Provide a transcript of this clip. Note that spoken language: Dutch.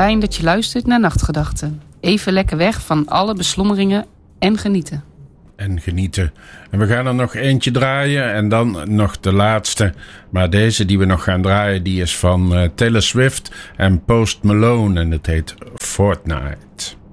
Fijn dat je luistert naar Nachtgedachten. Even lekker weg van alle beslommeringen en genieten. En genieten. En we gaan er nog eentje draaien en dan nog de laatste. Maar deze die we nog gaan draaien, die is van Taylor Swift en Post Malone en het heet Fortnite.